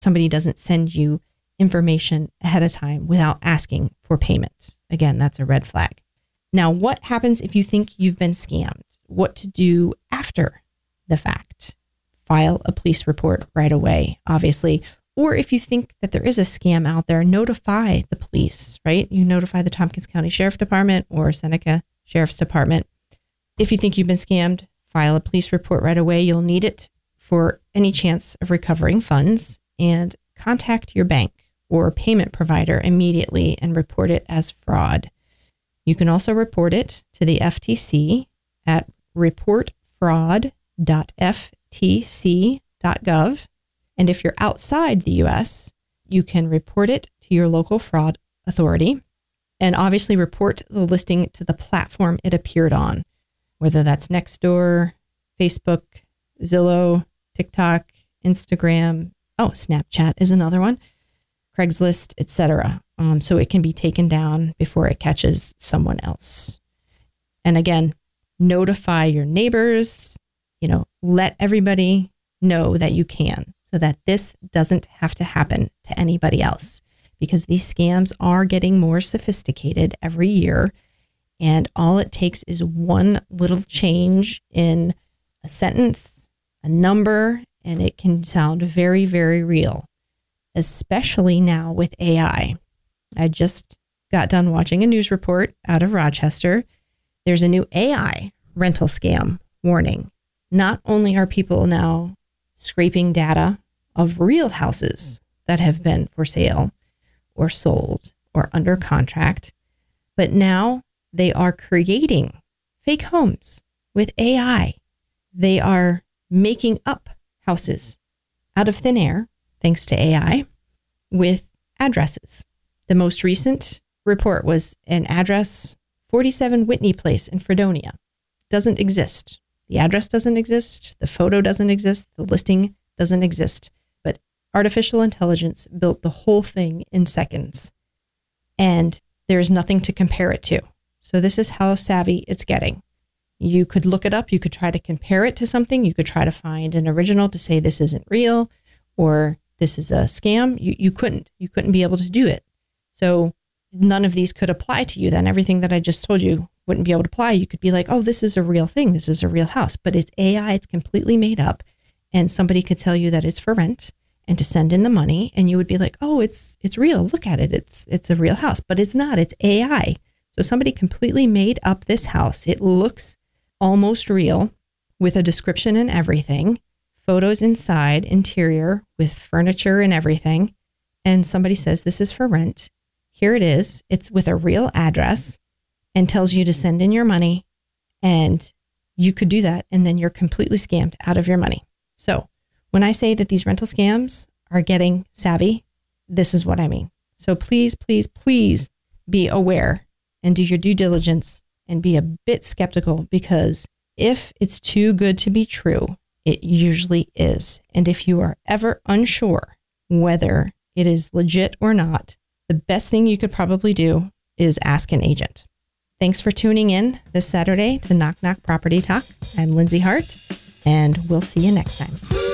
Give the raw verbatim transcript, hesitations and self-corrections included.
somebody doesn't send you information ahead of time without asking for payment. Again, that's a red flag. Now, what happens if you think you've been scammed? What to do after the fact? File a police report right away, obviously. Or if you think that there is a scam out there, notify the police, right? You notify the Tompkins County Sheriff Department or Seneca Sheriff's Department. If you think you've been scammed, file a police report right away. You'll need it for any chance of recovering funds, and contact your bank or payment provider immediately and report it as fraud. You can also report it to the F T C at report fraud dot f t c dot gov. And if you're outside the U S, you can report it to your local fraud authority, and obviously report the listing to the platform it appeared on, whether that's Nextdoor, Facebook, Zillow, TikTok, Instagram. Oh, Snapchat is another one, Craigslist, et cetera. Um, so it can be taken down before it catches someone else. And again, notify your neighbors, you know, let everybody know that you can, so that this doesn't have to happen to anybody else, because these scams are getting more sophisticated every year. And all it takes is one little change in a sentence, a number, and it can sound very, very real, especially now with A I. I just got done watching a news report out of Rochester. There's a new A I rental scam warning. Not only are people now scraping data of real houses that have been for sale or sold or under contract, but now they are creating fake homes with A I. They are making up houses out of thin air, thanks to A I, with addresses. The most recent report was an address, forty-seven Whitney Place in Fredonia. Doesn't exist. The address doesn't exist. The photo doesn't exist. The listing doesn't exist. But artificial intelligence built the whole thing in seconds. And there's nothing to compare it to. So this is how savvy it's getting. You could look it up. You could try to compare it to something. You could try to find an original to say this isn't real or this is a scam. You, you couldn't. You couldn't be able to do it. So none of these could apply to you. Then everything that I just told you wouldn't be able to apply. You could be like, oh, this is a real thing. This is a real house. But it's A I. It's completely made up. And somebody could tell you that it's for rent and to send in the money. And you would be like, oh, it's it's real. Look at it. It's it's a real house. But it's not. It's A I. So somebody completely made up this house. It looks almost real with a description and everything. Photos inside, interior with furniture and everything. And somebody says, this is for rent. Here it is. It's with a real address and tells you to send in your money. And you could do that. And then you're completely scammed out of your money. So when I say that these rental scams are getting savvy, this is what I mean. So please, please, please be aware and do your due diligence and be a bit skeptical, because if it's too good to be true, it usually is. And if you are ever unsure whether it is legit or not, the best thing you could probably do is ask an agent. Thanks for tuning in this Saturday to Knock Knock Property Talk. I'm Lindsay Hart, and we'll see you next time.